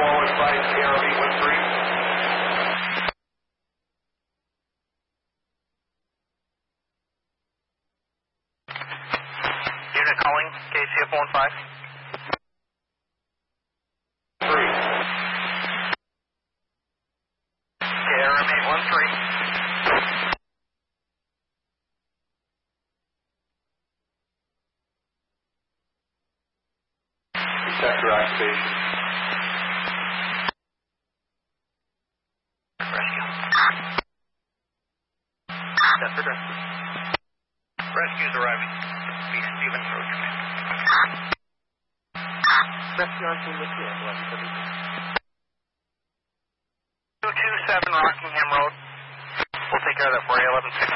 Unit calling, KCF 15. 3. KRM 813. Detector activation. Rescue. Detector rescue. Rescue's arriving. Be Stephen Road Command. Rescue on scene with you, 227 Rockingham Road. We'll take care of that for you, 1160.